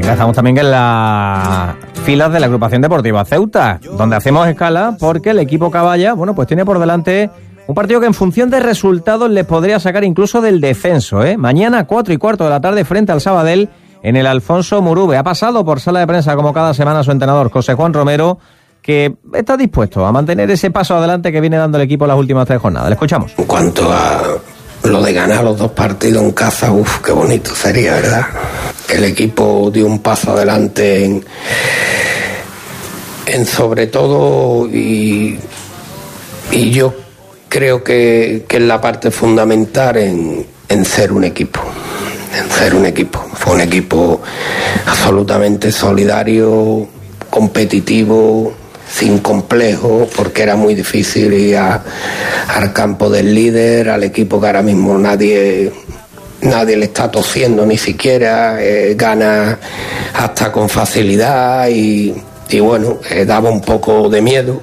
Estamos también en las filas de la agrupación deportiva Ceuta, donde hacemos escala porque el equipo Caballa, bueno, pues tiene por delante un partido que en función de resultados les podría sacar incluso del descenso, ¿eh? Mañana 4:15 de la tarde frente al Sabadell en el Alfonso Murube. Ha pasado por sala de prensa como cada semana su entrenador José Juan Romero, que está dispuesto a mantener ese paso adelante que viene dando el equipo las últimas 3 jornadas. Le escuchamos. En cuanto a lo de ganar los 2 partidos en casa, qué bonito sería, ¿verdad? Que el equipo dio un paso adelante en sobre todo, y yo creo que es la parte fundamental en ser un equipo. Fue un equipo absolutamente solidario, competitivo, sin complejo, porque era muy difícil ir al campo del líder, al equipo que ahora mismo nadie le está tosiendo ni siquiera, gana hasta con facilidad y bueno, daba un poco de miedo,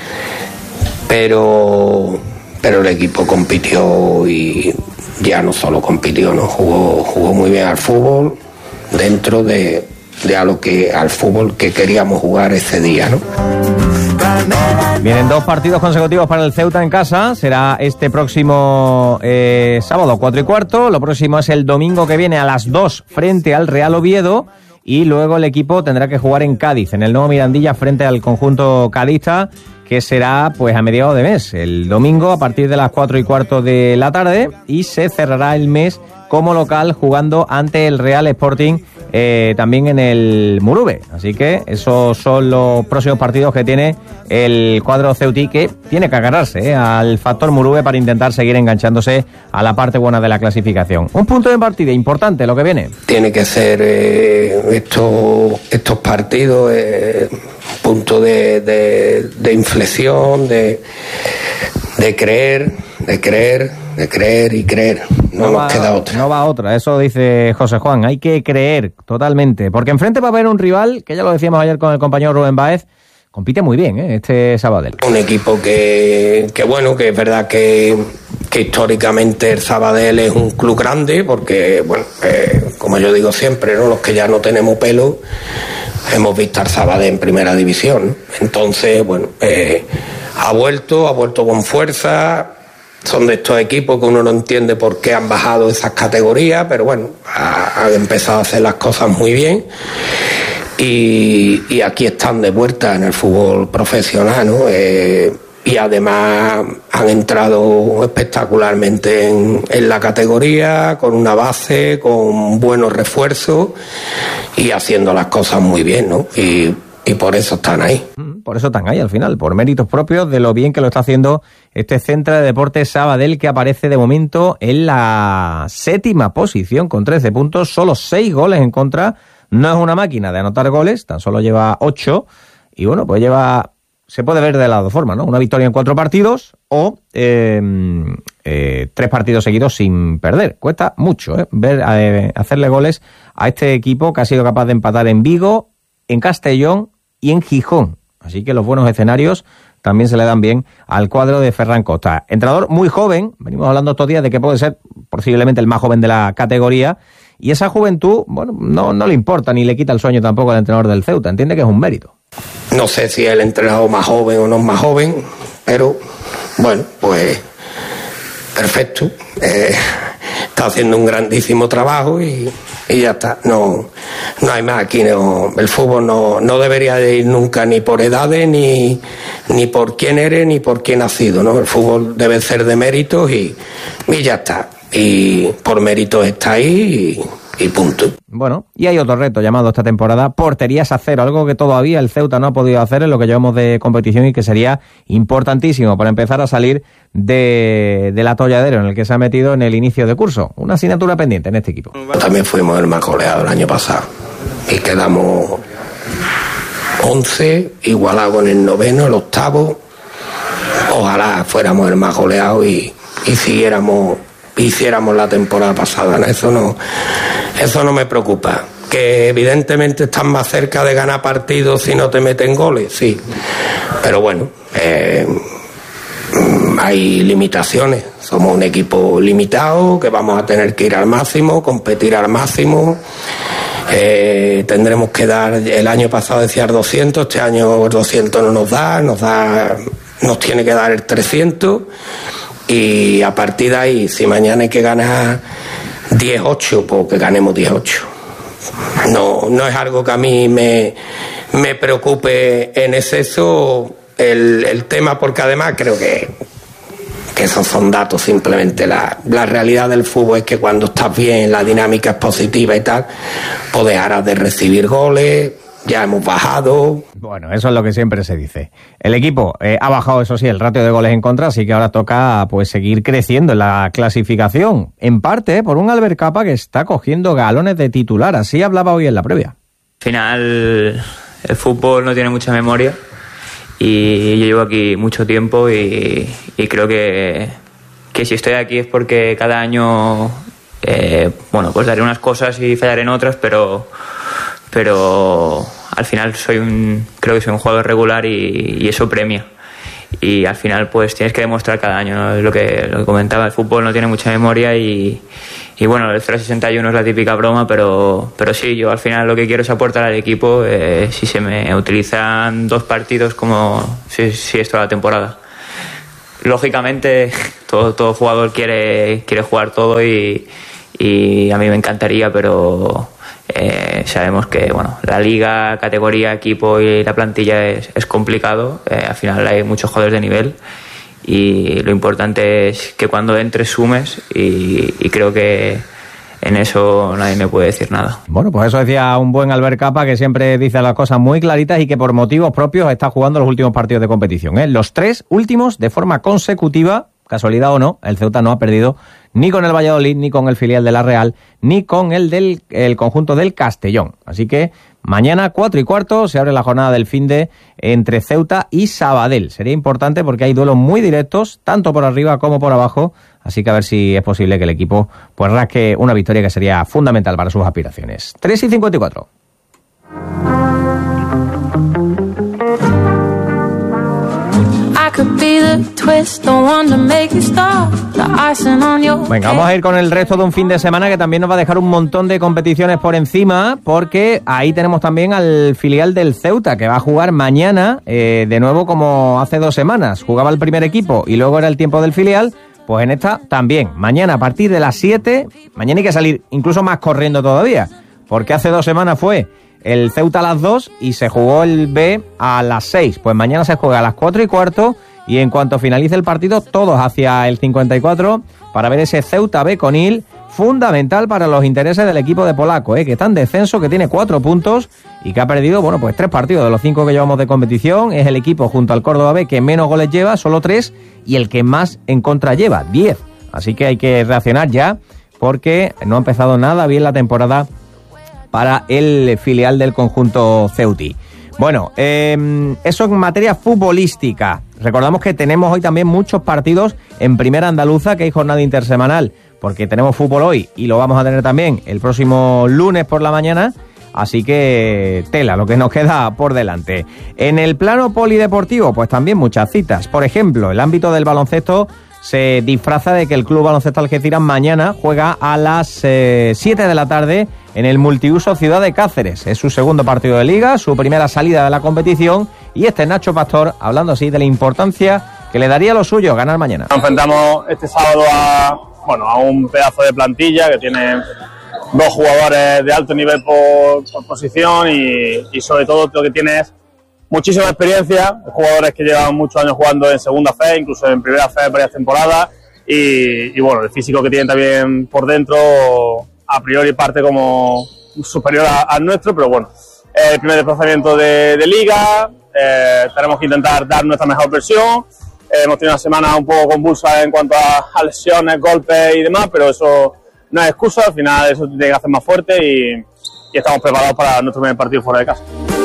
pero el equipo compitió y ya no solo compitió, ¿no? Jugó muy bien al fútbol dentro de al fútbol que queríamos jugar ese día, ¿no? Vienen 2 partidos consecutivos para el Ceuta en casa. Será este próximo sábado 4:15. Lo próximo es el domingo que viene a las 2 frente al Real Oviedo. Y luego el equipo tendrá que jugar en Cádiz, en el nuevo Mirandilla, frente al conjunto cadista, que será pues a mediados de mes, el domingo a partir de las 4:15 de la tarde, y se cerrará el mes como local jugando ante el Real Sporting también en el Murube. Así que esos son los próximos partidos que tiene el cuadro ceutí, que tiene que agarrarse al factor Murube para intentar seguir enganchándose a la parte buena de la clasificación. Un punto de partida importante lo que viene. Tiene que ser estos partidos punto de inflexión, de creer y creer. No nos queda otra. No va otra, eso dice José Juan. Hay que creer totalmente, porque enfrente va a haber un rival, que ya lo decíamos ayer con el compañero Rubén Báez, compite muy bien, este Sabadell. Un equipo que bueno, que es verdad que históricamente el Sabadell es un club grande, porque, bueno, como yo digo siempre, ¿no? Los que ya no tenemos pelo hemos visto al Sabadell en primera división, ¿no? Entonces, bueno, ha vuelto con fuerza. Son de estos equipos que uno no entiende por qué han bajado esas categorías, pero bueno, han empezado a hacer las cosas muy bien. Y aquí están de vuelta en el fútbol profesional, ¿no? Y además han entrado espectacularmente en la categoría, con una base, con buenos refuerzos y haciendo las cosas muy bien, ¿no? Y por eso están ahí. Por eso están ahí al final, por méritos propios de lo bien que lo está haciendo este Centro de Deportes Sabadell, que aparece de momento en la 7ª posición con 13 puntos, solo 6 goles en contra. No es una máquina de anotar goles, tan solo lleva 8 y bueno, pues se puede ver de las 2 formas, ¿no? Una victoria en 4 partidos o 3 partidos seguidos sin perder. Cuesta mucho hacerle goles a este equipo que ha sido capaz de empatar en Vigo, en Castellón y en Gijón. Así que los buenos escenarios también se le dan bien al cuadro de Ferran Costa. Entrenador muy joven, venimos hablando estos días de que puede ser posiblemente el más joven de la categoría, y esa juventud, bueno, no le importa ni le quita el sueño tampoco al entrenador del Ceuta, entiende que es un mérito. No sé si es el entrenador más joven o no es más joven, pero bueno, pues perfecto. Está haciendo un grandísimo trabajo y ya está. No hay más aquí. El fútbol no debería de ir nunca ni por edades, ni por quién eres, ni por quién has sido, ¿no? El fútbol debe ser de méritos y ya está. Y por méritos está ahí y punto. Bueno, y hay otro reto llamado esta temporada porterías a cero, algo que todavía el Ceuta no ha podido hacer en lo que llevamos de competición y que sería importantísimo para empezar a salir del atolladero en el que se ha metido en el inicio de curso. Una asignatura pendiente en este equipo. También fuimos el más goleado el año pasado y quedamos 11, igualado con el 9º, el 8º. Ojalá fuéramos el más goleado y hiciéramos la temporada pasada, ¿no? Eso no me preocupa. Que evidentemente estás más cerca de ganar partidos si no te meten goles, sí, pero bueno, hay limitaciones. Somos un equipo limitado, que vamos a tener que ir al máximo, competir al máximo Tendremos que dar, el año pasado decía 200, este año 200 no nos tiene que dar el 300, y a partir de ahí, si mañana hay que ganar 10-8, pues que ganemos 10-8. No es algo que a mí me preocupe en exceso el tema, porque además creo que esos son datos simplemente. La realidad del fútbol es que cuando estás bien, la dinámica es positiva y tal, pues dejarás de recibir goles. Ya hemos bajado. Bueno, eso es lo que siempre se dice. El equipo ha bajado, eso sí, el ratio de goles en contra, así que ahora toca pues seguir creciendo en la clasificación. En parte por un Albert Capa que está cogiendo galones de titular. Así hablaba hoy en la previa. Al final, el fútbol no tiene mucha memoria y yo llevo aquí mucho tiempo y creo que si estoy aquí es porque cada año pues daré unas cosas y fallaré en otras, pero al final creo que soy un jugador regular y eso premia. Y al final pues tienes que demostrar cada año, ¿no? Es lo que comentaba, el fútbol no tiene mucha memoria y bueno, el 0,61 es la típica broma, pero sí, yo al final lo que quiero es aportar al equipo. Si se me utilizan 2 partidos como si es toda la temporada. Lógicamente todo jugador quiere jugar todo y a mí me encantaría, pero sabemos que la liga, categoría, equipo y la plantilla es complicado. Al final hay muchos jugadores de nivel y lo importante es que cuando entres sumes y creo que en eso nadie me puede decir nada. Bueno, pues eso decía un buen Albert Capa, que siempre dice las cosas muy claritas y que por motivos propios está jugando los últimos partidos de competición, ¿eh? Los 3 últimos de forma consecutiva. Casualidad o no, el Ceuta no ha perdido ni con el Valladolid, ni con el filial de la Real, ni con el conjunto del Castellón. Así que mañana 4:15 se abre la jornada del finde entre Ceuta y Sabadell. Sería importante porque hay duelos muy directos, tanto por arriba como por abajo. Así que a ver si es posible que el equipo pues rasque una victoria que sería fundamental para sus aspiraciones. 3:54. Venga, vamos a ir con el resto de un fin de semana que también nos va a dejar un montón de competiciones por encima, porque ahí tenemos también al filial del Ceuta, que va a jugar mañana, de nuevo como hace 2 semanas. Jugaba el primer equipo y luego era el tiempo del filial. Pues en esta también, mañana a partir de las 7, mañana hay que salir incluso más corriendo todavía, porque hace 2 semanas fue el Ceuta a las 2 y se jugó el B a las 6. Pues mañana se juega a las 4:15 y en cuanto finalice el partido, todos hacia el 54 para ver ese Ceuta B Conil, fundamental para los intereses del equipo de Polaco, que está en descenso, que tiene 4 puntos y que ha perdido, pues 3 partidos de los 5 que llevamos de competición. Es el equipo junto al Córdoba B que menos goles lleva, solo 3, y el que más en contra lleva, 10. Así que hay que reaccionar ya, porque no ha empezado nada bien la temporada para el filial del conjunto ceuti. Bueno, eso en materia futbolística. Recordamos que tenemos hoy también muchos partidos en Primera Andaluza, que hay jornada intersemanal, porque tenemos fútbol hoy y lo vamos a tener también el próximo lunes por la mañana. Así que tela, lo que nos queda por delante. En el plano polideportivo, pues también muchas citas. Por ejemplo, el ámbito del baloncesto se disfraza de que el Club Baloncesto Algeciras mañana juega a las 7 de la tarde en el multiuso Ciudad de Cáceres. Es su segundo partido de liga, su primera salida de la competición, y este es Nacho Pastor hablando así de la importancia que le daría a lo suyo ganar mañana. Nos enfrentamos este sábado a un pedazo de plantilla que tiene 2 jugadores de alto nivel por posición y sobre todo lo que tiene es muchísima experiencia, jugadores que llevan muchos años jugando en segunda fe, incluso en primera fe varias temporadas, y bueno, el físico que tienen también por dentro a priori parte como superior al nuestro, pero bueno, el primer desplazamiento de liga, tenemos que intentar dar nuestra mejor versión. Hemos tenido una semana un poco convulsa en cuanto a lesiones, golpes y demás, pero eso no es excusa, al final eso tiene que hacer más fuerte y estamos preparados para nuestro primer partido fuera de casa.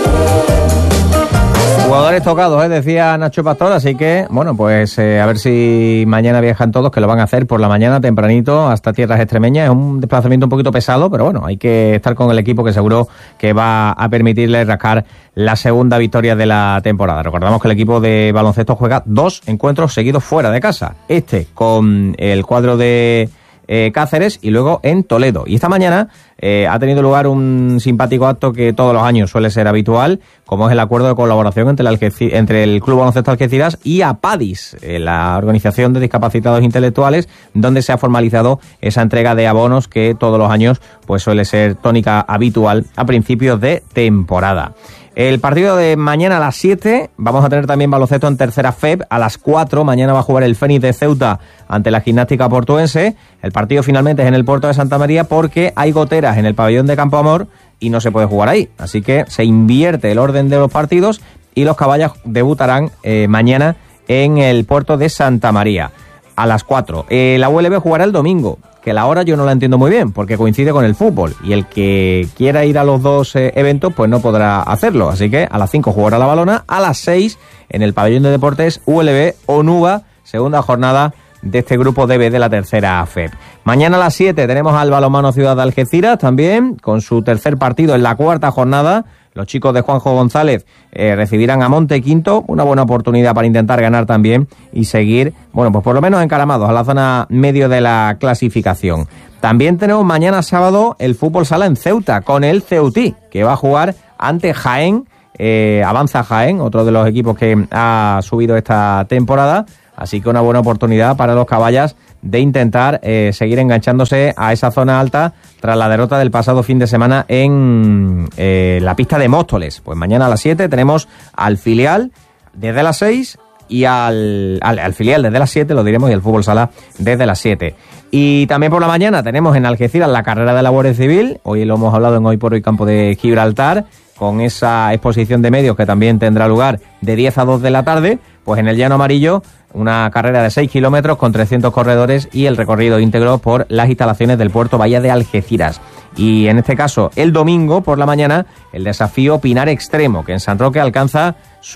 Jugadores tocados, decía Nacho Pastor, así que, bueno, pues a ver si mañana viajan todos, que lo van a hacer por la mañana tempranito hasta tierras extremeñas. Es un desplazamiento un poquito pesado, pero bueno, hay que estar con el equipo que seguro que va a permitirle rascar la segunda victoria de la temporada. Recordamos que el equipo de baloncesto juega 2 encuentros seguidos fuera de casa. Este con el cuadro de Cáceres y luego en Toledo. Y esta mañana ha tenido lugar un simpático acto que todos los años suele ser habitual, como es el acuerdo de colaboración entre el Club Baloncesto Algeciras y APADIS, la Organización de Discapacitados Intelectuales, donde se ha formalizado esa entrega de abonos que todos los años pues suele ser tónica habitual a principios de temporada. El partido de mañana a las 7, vamos a tener también baloncesto en tercera FEB, a las 4, mañana va a jugar el Fénix de Ceuta ante la Gimnástica Portuense. El partido finalmente es en el puerto de Santa María porque hay goteras en el pabellón de Campo Amor y no se puede jugar ahí, así que se invierte el orden de los partidos y los caballas debutarán mañana en el puerto de Santa María a las 4. La ULB jugará el domingo, que la hora yo no la entiendo muy bien, porque coincide con el fútbol, y el que quiera ir a los dos eventos, pues no podrá hacerlo. Así que a las 5 jugará la Balona, a las 6 en el pabellón de deportes ULB Onuba, segunda jornada de este grupo DB de la tercera FEB. Mañana a las 7 tenemos al Balonmano Ciudad de Algeciras también, con su tercer partido en la cuarta jornada. Los chicos de Juanjo González recibirán a Monte Quinto, una buena oportunidad para intentar ganar también y seguir, bueno, pues por lo menos encaramados a la zona medio de la clasificación. También tenemos mañana sábado el fútbol sala en Ceuta con el Ceutí, que va a jugar ante Jaén, avanza Jaén, otro de los equipos que ha subido esta temporada, así que una buena oportunidad para los caballas de intentar seguir enganchándose a esa zona alta tras la derrota del pasado fin de semana en la pista de Móstoles. Pues mañana a las 7 tenemos al filial desde las 6 y al filial desde las 7, lo diremos, y el fútbol sala desde las 7. Y también por la mañana tenemos en Algeciras la carrera de la Guardia Civil, hoy lo hemos hablado en Hoy por Hoy Campo de Gibraltar, con esa exposición de medios que también tendrá lugar de 10 a 2 de la tarde, pues en el Llano Amarillo, una carrera de 6 kilómetros con 300 corredores y el recorrido íntegro por las instalaciones del puerto Bahía de Algeciras. Y en este caso, el domingo por la mañana, el desafío Pinar Extremo, que en San Roque alcanza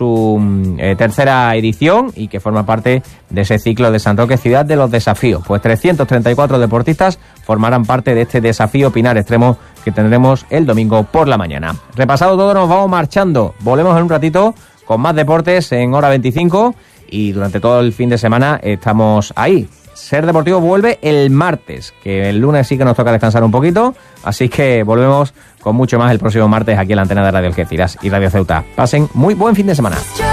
su tercera edición y que forma parte de ese ciclo de San Roque Ciudad de los Desafíos. Pues 334 deportistas formarán parte de este desafío Pinar Extremo que tendremos el domingo por la mañana. Repasado todo, nos vamos marchando. Volvemos en un ratito con más deportes en hora 25 y durante todo el fin de semana estamos ahí. Ser Deportivo vuelve el martes, que el lunes sí que nos toca descansar un poquito, así que volvemos con mucho más el próximo martes aquí en la antena de Radio Algeciras y Radio Ceuta. Pasen muy buen fin de semana.